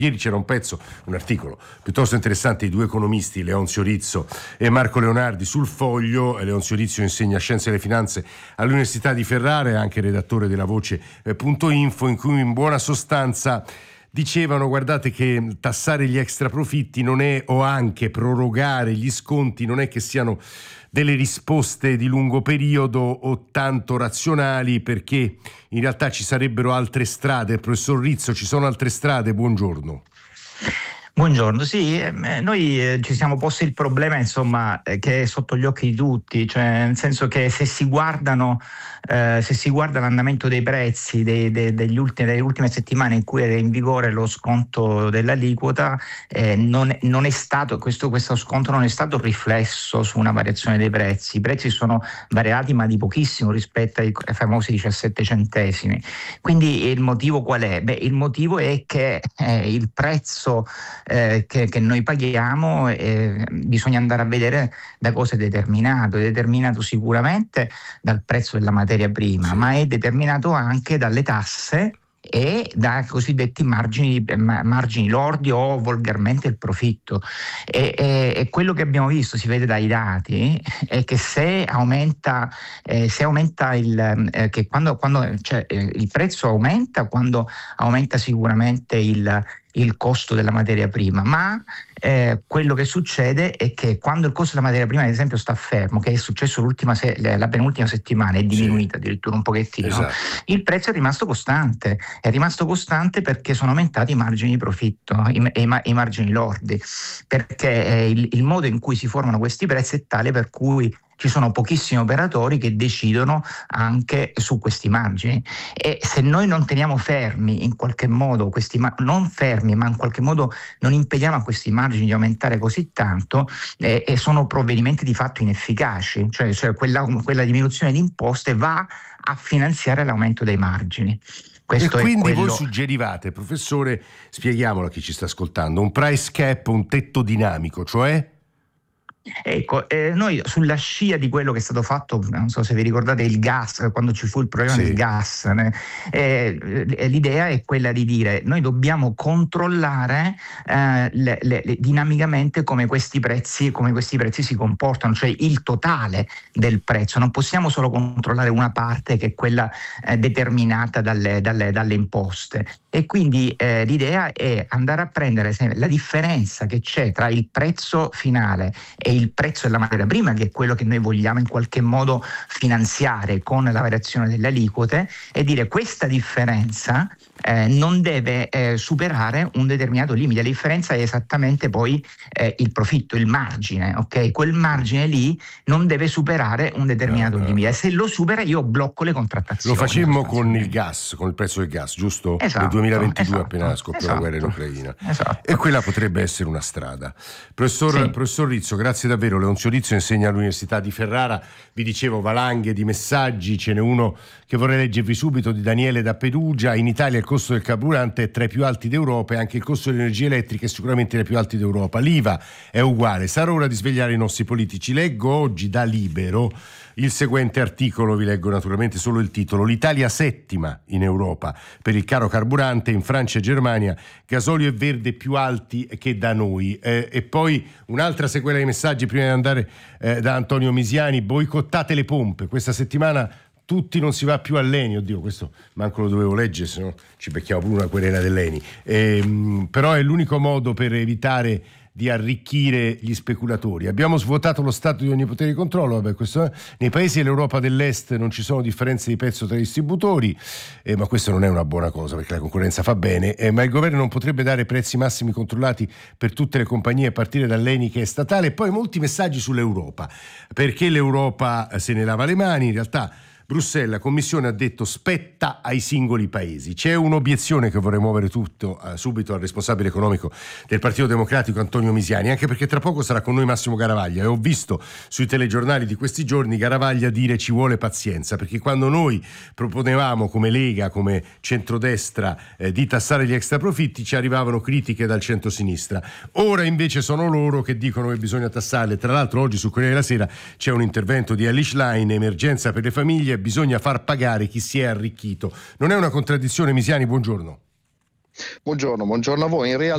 Ieri c'era un articolo piuttosto interessante di due economisti, Leonzio Rizzo e Marco Leonardi, sul Foglio. Leonzio Rizzo insegna Scienze delle Finanze all'Università di Ferrara, è anche redattore della Voce.info, in cui in buona sostanza dicevano: guardate che tassare gli extra profitti non è, o anche prorogare gli sconti, non è che siano delle risposte di lungo periodo o tanto razionali, perché in realtà ci sarebbero altre strade. Professor Rizzo, ci sono altre strade? Buongiorno. Buongiorno, sì, noi ci siamo posti il problema, insomma, che è sotto gli occhi di tutti, cioè nel senso che se si guarda l'andamento dei prezzi delle ultime settimane in cui era in vigore lo sconto dell'aliquota, non è stato, questo sconto non è stato riflesso su una variazione dei prezzi. I prezzi sono variati, ma di pochissimo rispetto ai famosi 17 centesimi. Quindi il motivo qual è? Il motivo è che il prezzo che noi paghiamo, bisogna andare a vedere da cosa è determinato. È determinato sicuramente dal prezzo della materia prima, ma è determinato anche dalle tasse e da cosiddetti margini lordi, o volgarmente il profitto. E quello che abbiamo visto, si vede dai dati, è che se aumenta che quando cioè, il prezzo aumenta, quando aumenta sicuramente il costo della materia prima, ma quello che succede è che quando il costo della materia prima, ad esempio, sta fermo, che è successo la penultima settimana, è diminuita addirittura un pochettino, esatto, il prezzo è rimasto costante perché sono aumentati i margini di profitto, i margini lordi, perché il modo in cui si formano questi prezzi è tale per cui ci sono pochissimi operatori che decidono anche su questi margini, e se noi non teniamo fermi in qualche modo non fermi, ma in qualche modo non impediamo a questi margini di aumentare così tanto, sono provvedimenti di fatto inefficaci, cioè quella diminuzione di imposte va a finanziare l'aumento dei margini. Questo e quindi voi suggerivate, professore, spieghiamolo a chi ci sta ascoltando, un price cap, un tetto dinamico, cioè? Ecco, noi sulla scia di quello che è stato fatto, non so se vi ricordate il gas, quando ci fu il problema del gas, l'idea è quella di dire: noi dobbiamo controllare dinamicamente come questi prezzi si comportano, cioè il totale del prezzo. Non possiamo solo controllare una parte, che è quella determinata dalle imposte, e quindi l'idea è andare a prendere la differenza che c'è tra il prezzo finale e il prezzo della materia prima, che è quello che noi vogliamo in qualche modo finanziare con la variazione delle aliquote, e dire: questa differenza non deve superare un determinato limite. La differenza è esattamente poi il profitto, il margine, ok? Quel margine lì non deve superare un determinato limite. Se lo supera, io blocco le contrattazioni. Lo facemmo con il gas, con il prezzo del gas, giusto? Esatto, nel 2022, appena scoppiò la guerra in Ucraina. Esatto. E quella potrebbe essere una strada. Professor Rizzo, grazie davvero. Leonzio Rizzo insegna all'Università di Ferrara. Vi dicevo, valanghe di messaggi, ce n'è uno che vorrei leggervi subito, di Daniele da Perugia. In Italia il costo del carburante è tra i più alti d'Europa, e anche il costo dell'energia elettrica è sicuramente tra i più alti d'Europa. L'IVA è uguale. Sarà ora di svegliare i nostri politici. Leggo oggi da Libero il seguente articolo, vi leggo naturalmente solo il titolo: l'Italia settima in Europa per il caro carburante, in Francia e Germania gasolio e verde più alti che da noi. E poi un'altra sequela di messaggi prima di andare da Antonio Misiani: boicottate le pompe, questa settimana tutti non si va più all'Eni. Oddio, questo manco lo dovevo leggere, se no ci becchiamo pure una querela dell'Eni. Però è l'unico modo per evitare di arricchire gli speculatori. Abbiamo svuotato lo Stato di ogni potere di controllo. Nei paesi dell'Europa dell'Est non ci sono differenze di prezzo tra i distributori, ma questo non è una buona cosa, perché la concorrenza fa bene, ma il governo non potrebbe dare prezzi massimi controllati per tutte le compagnie a partire dall'Eni, che è statale. E poi molti messaggi sull'Europa, perché l'Europa se ne lava le mani. In realtà Bruxelles, la Commissione, ha detto spetta ai singoli paesi. C'è un'obiezione che vorrei muovere subito al responsabile economico del Partito Democratico, Antonio Misiani, anche perché tra poco sarà con noi Massimo Garavaglia, e ho visto sui telegiornali di questi giorni Garavaglia dire: ci vuole pazienza, perché quando noi proponevamo come Lega, come centrodestra, di tassare gli extraprofitti, ci arrivavano critiche dal centro-sinistra. Ora invece sono loro che dicono che bisogna tassarle. Tra l'altro oggi sul Corriere della Sera c'è un intervento di Elish Line: emergenza per le famiglie, bisogna far pagare chi si è arricchito. Non è una contraddizione, Misiani? Buongiorno. Buongiorno a voi. In realtà